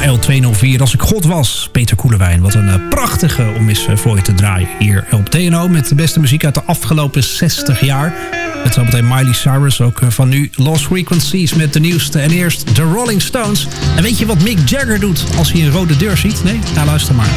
L204, Als ik God was. Peter Koelewijn, wat een prachtige om eens voor je te draaien hier op TNO. Met de beste muziek uit de afgelopen 60 jaar. Met zometeen Miley Cyrus, ook van nu Lost Frequencies met de nieuwste. En eerst de Rolling Stones. En weet je wat Mick Jagger doet als hij een rode deur ziet? Nee? Nou, luister maar.